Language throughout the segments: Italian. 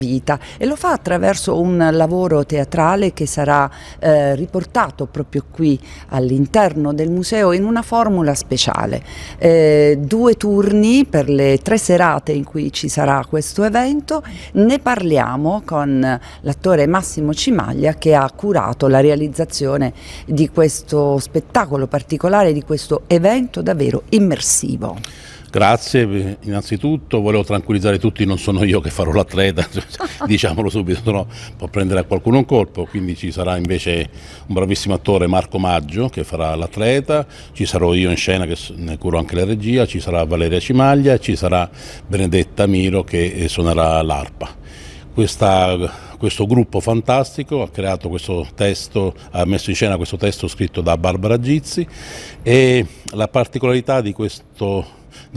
vita, e lo fa attraverso un lavoro teatrale che sarà riportato proprio qui all'interno del museo in una formula speciale. 2 turni per le 3 serate in cui ci sarà questo evento. Ne parliamo con l'attore Massimo Cimaglia, che ha curato la realizzazione di questo spettacolo particolare, di questo evento davvero immersivo. Grazie, innanzitutto volevo tranquillizzare tutti, non sono io che farò l'atleta, diciamolo subito, no, può prendere a qualcuno un colpo, quindi ci sarà invece un bravissimo attore, Marco Maggio, che farà l'atleta, ci sarò io in scena che ne curo anche la regia, ci sarà Valeria Cimaglia e ci sarà Benedetta Miro che suonerà l'arpa. Questo gruppo fantastico ha creato questo testo, ha messo in scena questo testo scritto da Barbara Gizzi, e la particolarità di questo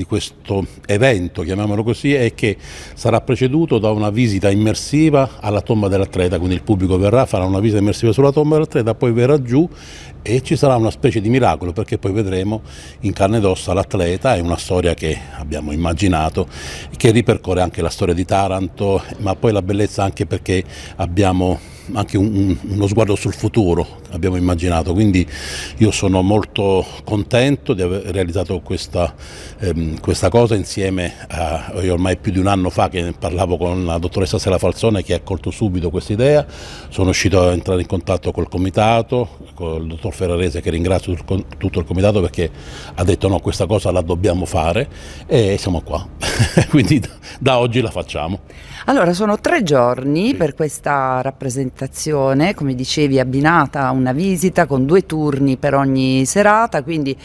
evento, chiamiamolo così, è che sarà preceduto da una visita immersiva alla tomba dell'atleta, quindi il pubblico verrà, farà una visita immersiva sulla tomba dell'atleta, poi verrà giù e ci sarà una specie di miracolo, perché poi vedremo in carne ed ossa l'atleta. È una storia che abbiamo immaginato, che ripercorre anche la storia di Taranto, ma poi la bellezza anche perché abbiamo anche uno sguardo sul futuro, abbiamo immaginato, quindi io sono molto contento di aver realizzato questa cosa insieme a, io ormai più di un anno fa che parlavo con la dottoressa Stella Falzone, che ha colto subito questa idea. Sono riuscito a entrare in contatto col comitato, con il dottor Ferrarese, che ringrazio tutto il comitato, perché ha detto no, questa cosa la dobbiamo fare, e siamo qua, quindi da oggi la facciamo. Allora, sono 3 giorni per questa rappresentazione, come dicevi, abbinata a una visita con 2 turni per ogni serata, quindi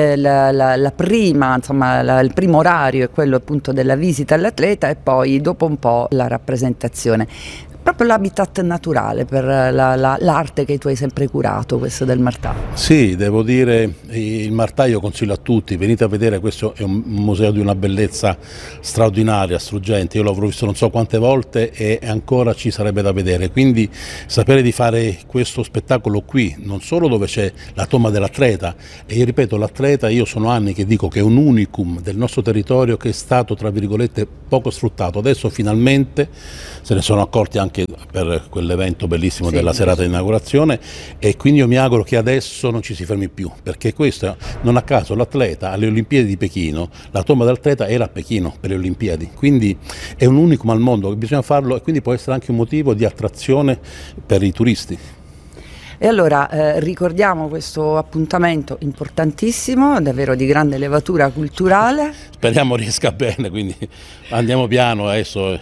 la prima, insomma, il primo orario è quello appunto della visita all'atleta, e poi dopo un po' la rappresentazione. Proprio l'habitat naturale per l'arte che tu hai sempre curato, questo del Martà. Sì, devo dire, il Martà io consiglio a tutti, venite a vedere, questo è un museo di una bellezza straordinaria, struggente, io l'ho visto non so quante volte e ancora ci sarebbe da vedere, quindi sapere di fare questo spettacolo qui, non solo dove c'è la tomba dell'atleta, e io ripeto, l'atleta, io sono anni che dico che è un unicum del nostro territorio che è stato, tra virgolette, poco sfruttato, adesso finalmente se ne sono accorti anche per quell'evento bellissimo della serata di inaugurazione, e quindi io mi auguro che adesso non ci si fermi più, perché questo, non a caso, l'atleta alle Olimpiadi di Pechino, la tomba dell'atleta era a Pechino per le Olimpiadi, quindi è un unicum al mondo, bisogna farlo, e quindi può essere anche un motivo di attrazione per i turisti. E allora ricordiamo questo appuntamento importantissimo, davvero di grande levatura culturale. Speriamo riesca bene, quindi andiamo piano, adesso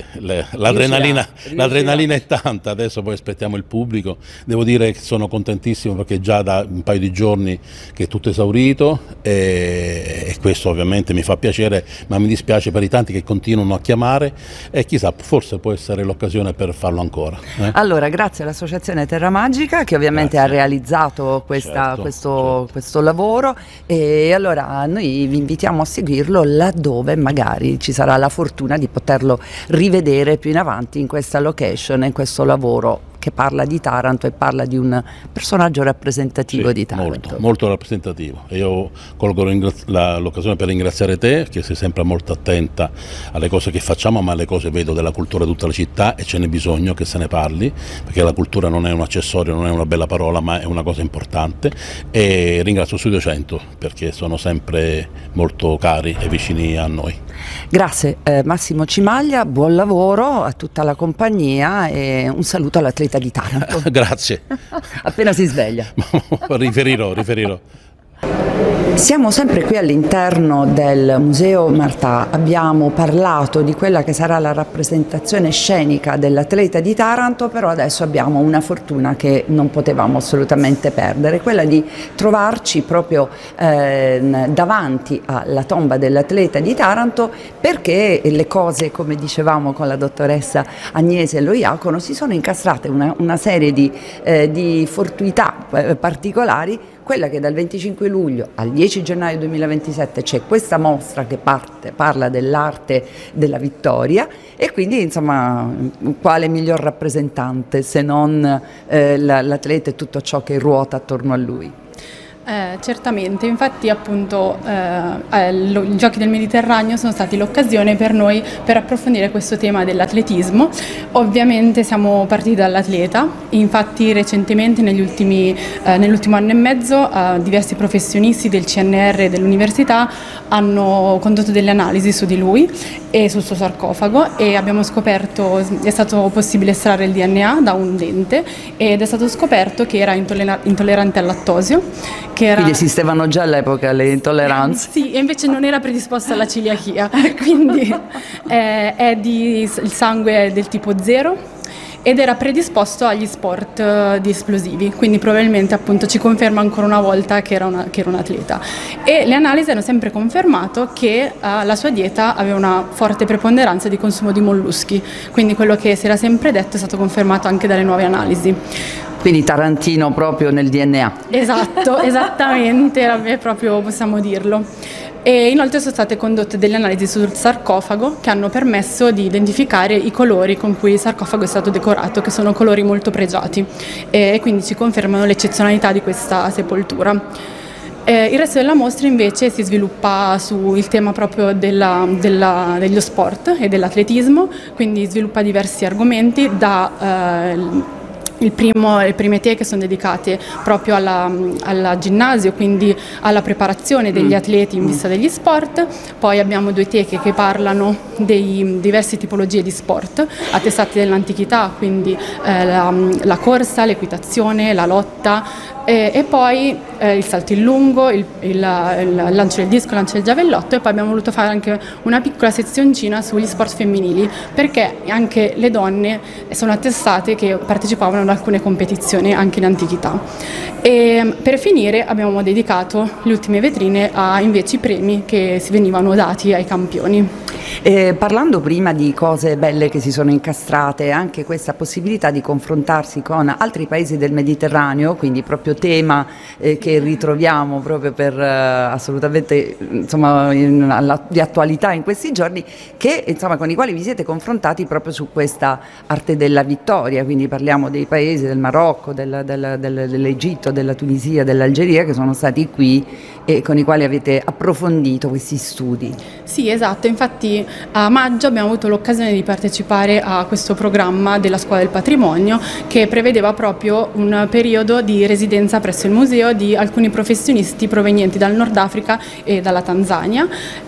l'adrenalina è tanta, adesso poi aspettiamo il pubblico. Devo dire che sono contentissimo perché già da un paio di giorni che è tutto esaurito, e questo ovviamente mi fa piacere, ma mi dispiace per i tanti che continuano a chiamare, e chissà, forse può essere l'occasione per farlo ancora. Allora, grazie all'Associazione Terra Magica, che ovviamente ha realizzato questo lavoro, e allora noi vi invitiamo a seguirlo laddove magari ci sarà la fortuna di poterlo rivedere più in avanti in questa location, in questo lavoro che parla di Taranto e parla di un personaggio rappresentativo di Taranto. Molto rappresentativo, e io colgo l'occasione per ringraziare te, che sei sempre molto attenta alle cose che facciamo, ma alle cose, vedo, della cultura di tutta la città, e ce n'è bisogno che se ne parli, perché la cultura non è un accessorio, non è una bella parola, ma è una cosa importante. E ringrazio Studio 100 perché sono sempre molto cari e vicini a noi. Grazie Massimo Cimaglia, buon lavoro a tutta la compagnia e un saluto all'atleta di Taranto. Grazie. Appena si sveglia. riferirò. Siamo sempre qui all'interno del Museo Martà, abbiamo parlato di quella che sarà la rappresentazione scenica dell'atleta di Taranto, però adesso abbiamo una fortuna che non potevamo assolutamente perdere, quella di trovarci proprio davanti alla tomba dell'atleta di Taranto, perché le cose, come dicevamo con la dottoressa Agnese Loiacono, si sono incastrate una serie di fortuità particolari. Quella che dal 25 luglio al 10 gennaio 2027 c'è questa mostra che parla dell'arte della vittoria, e quindi insomma quale miglior rappresentante se non l'atleta e tutto ciò che ruota attorno a lui. Certamente, infatti appunto i Giochi del Mediterraneo sono stati l'occasione per noi per approfondire questo tema dell'atletismo. Ovviamente siamo partiti dall'atleta, infatti recentemente nell'ultimo anno e mezzo diversi professionisti del CNR e dell'università hanno condotto delle analisi su di lui e sul suo sarcofago, e abbiamo scoperto, è stato possibile estrarre il DNA da un dente ed è stato scoperto che era intollerante al lattosio. Quindi esistevano già all'epoca le intolleranze? Sì, e invece non era predisposto alla celiachia, quindi è il sangue è del tipo 0 ed era predisposto agli sport di esplosivi, quindi probabilmente appunto ci conferma ancora una volta che era un atleta. E le analisi hanno sempre confermato che la sua dieta aveva una forte preponderanza di consumo di molluschi, quindi quello che si era sempre detto è stato confermato anche dalle nuove analisi. Quindi tarantino proprio nel DNA. Esatto, esattamente, proprio possiamo dirlo. E inoltre sono state condotte delle analisi sul sarcofago che hanno permesso di identificare i colori con cui il sarcofago è stato decorato, che sono colori molto pregiati, e quindi ci confermano l'eccezionalità di questa sepoltura. Il resto della mostra invece si sviluppa sul tema proprio dello sport e dell'atletismo, quindi sviluppa diversi argomenti le prime teche sono dedicate proprio alla ginnasio, quindi alla preparazione degli atleti in vista degli sport. Poi abbiamo 2 teche che parlano dei diverse tipologie di sport attestate nell'antichità, quindi la corsa, l'equitazione, la lotta, e poi il salto in lungo, il lancio del disco, il lancio del giavellotto, e poi abbiamo voluto fare anche una piccola sezioncina sugli sport femminili, perché anche le donne sono attestate che partecipavano ad alcune competizioni anche in antichità. E per finire abbiamo dedicato le ultime vetrine a invece i premi che si venivano dati ai campioni. Parlando prima di cose belle che si sono incastrate, anche questa possibilità di confrontarsi con altri paesi del Mediterraneo, quindi proprio tema che ritroviamo proprio per assolutamente insomma di attualità in questi giorni, che insomma con i quali vi siete confrontati proprio su questa arte della vittoria, quindi parliamo dei paesi del Marocco, dell'Egitto, della Tunisia, dell'Algeria, che sono stati qui e con i quali avete approfondito questi studi. Sì, esatto, infatti a maggio abbiamo avuto l'occasione di partecipare a questo programma della Scuola del Patrimonio, che prevedeva proprio un periodo di residenza presso il museo di alcuni professionisti provenienti dal Nord Africa e dalla Tanzania,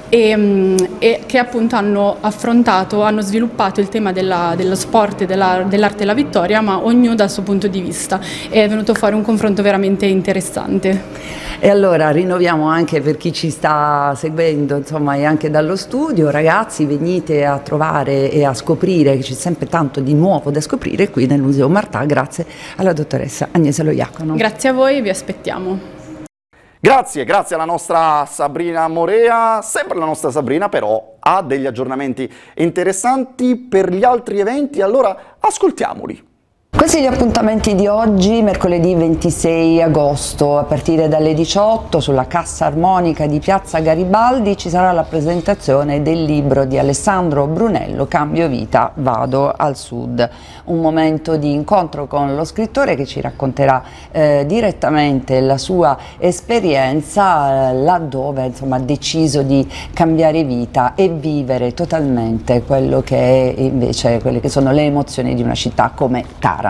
e che appunto hanno sviluppato il tema dello sport e dell'arte della vittoria, ma ognuno dal suo punto di vista, e è venuto fuori un confronto veramente interessante. E allora rinnoviamo anche per chi ci sta seguendo, insomma, e anche dallo studio: ragazzi, venite a trovare e a scoprire, che c'è sempre tanto di nuovo da scoprire qui nel Museo Martà, grazie alla dottoressa Agnese Loiacono. Grazie a voi, vi aspettiamo. Grazie alla nostra Sabrina Morea. Sempre la nostra Sabrina però ha degli aggiornamenti interessanti per gli altri eventi, allora ascoltiamoli. Questi gli appuntamenti di oggi, mercoledì 26 agosto, a partire dalle 18 sulla Cassa Armonica di Piazza Garibaldi ci sarà la presentazione del libro di Alessandro Brunello, Cambio vita, vado al sud. Un momento di incontro con lo scrittore che ci racconterà direttamente la sua esperienza laddove insomma ha deciso di cambiare vita e vivere totalmente quello che è invece quelle che sono le emozioni di una città come Taranto.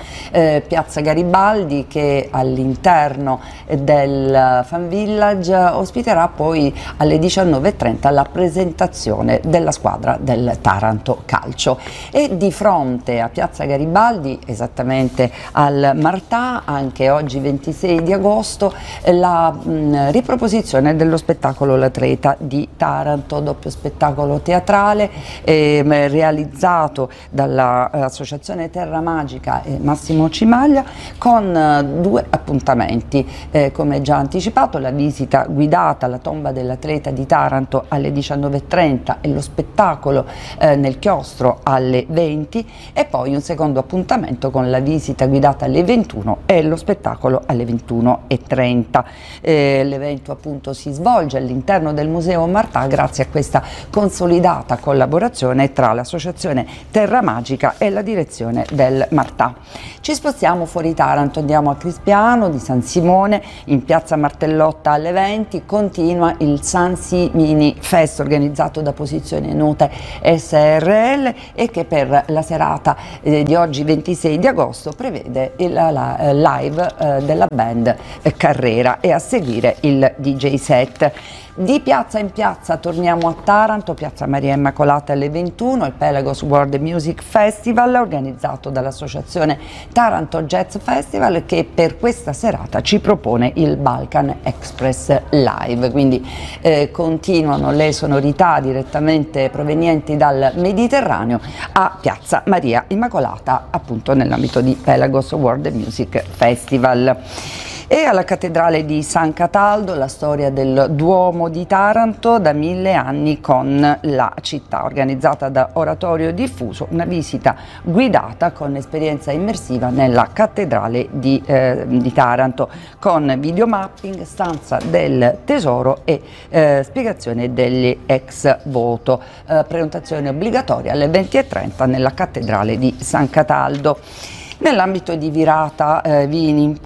Piazza Garibaldi, che all'interno del Fan Village ospiterà poi alle 19:30 la presentazione della squadra del Taranto Calcio, e di fronte a Piazza Garibaldi, esattamente al Martà, anche oggi 26 di agosto, la riproposizione dello spettacolo L'Atleta di Taranto, doppio spettacolo teatrale realizzato dall'Associazione Terra Magica e Massimo Cimaglia, con 2 appuntamenti, come già anticipato: la visita guidata alla tomba dell'atleta di Taranto alle 19:30 e lo spettacolo nel chiostro alle 20, e poi un secondo appuntamento con la visita guidata alle 21 e lo spettacolo alle 21:30. L'evento appunto si svolge all'interno del Museo Martà grazie a questa consolidata collaborazione tra l'Associazione Terra Magica e la direzione del Martà. serata. Ci spostiamo fuori Taranto, andiamo a Crispiano di San Simone, in piazza Martellotta alle 20 continua il Sansi Mini Fest organizzato da Posizione Note SRL e che per la serata di oggi 26 di agosto prevede il live della band Carrera e a seguire il DJ set. Di piazza in piazza torniamo a Taranto, piazza Maria Immacolata alle 21, il Pelagos World Music Festival organizzato dall'associazione Taranto Jazz Festival che per questa serata ci propone il Balkan Express Live, quindi continuano le sonorità direttamente provenienti dal Mediterraneo a piazza Maria Immacolata appunto nell'ambito di Pelagos World Music Festival. E alla cattedrale di San Cataldo, la storia del Duomo di Taranto da 1000 anni con la città, organizzata da Oratorio Diffuso, una visita guidata con esperienza immersiva nella cattedrale di Taranto, con videomapping, stanza del tesoro e spiegazione degli ex voto. Prenotazione obbligatoria alle 20:30 nella cattedrale di San Cataldo. Nell'ambito di Virata Vivi in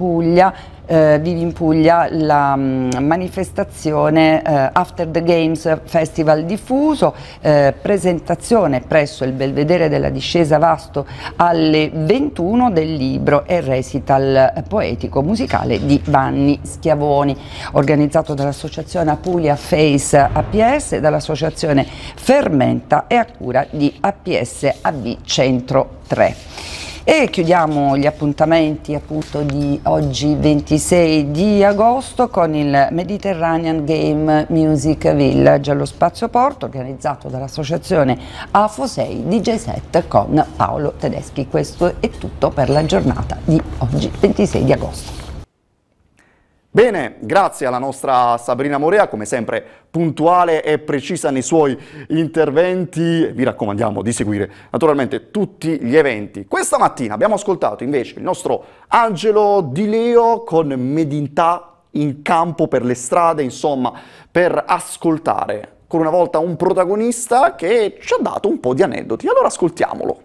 Puglia, la manifestazione After the Games Festival diffuso, presentazione presso il Belvedere della Discesa Vasto alle 21 del libro e recital poetico musicale di Vanni Schiavoni, organizzato dall'associazione Apulia Face APS e dall'associazione Fermenta e a cura di APS AV Centro 3. E chiudiamo gli appuntamenti appunto di oggi 26 di agosto con il Mediterranean Game Music Village allo Spazio Porto organizzato dall'associazione AFO6 DJ Set con Paolo Tedeschi. Questo è tutto per la giornata di oggi 26 di agosto. Bene, grazie alla nostra Sabrina Morea, come sempre puntuale e precisa nei suoi interventi. Vi raccomandiamo di seguire naturalmente tutti gli eventi. Questa mattina abbiamo ascoltato invece il nostro Angelo Di Leo con Medintà in campo per le strade, insomma, per ascoltare ancora una volta un protagonista che ci ha dato un po' di aneddoti. Allora ascoltiamolo.